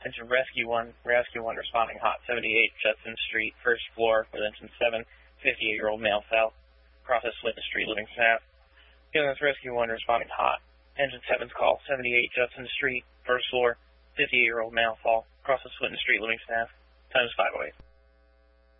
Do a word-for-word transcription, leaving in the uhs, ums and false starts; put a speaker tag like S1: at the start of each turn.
S1: Attention Rescue one, Rescue one responding hot, seventy-eight Judson Street, first floor, with engine seven, fifty-eight-year-old male fell. Process witness street, living staff. Ambulance Rescue one responding hot. Engine seven's call, seventy-eight Judson Street, first floor, fifty-eight-year-old male fall. Process witness street, living staff. Times five oh eight.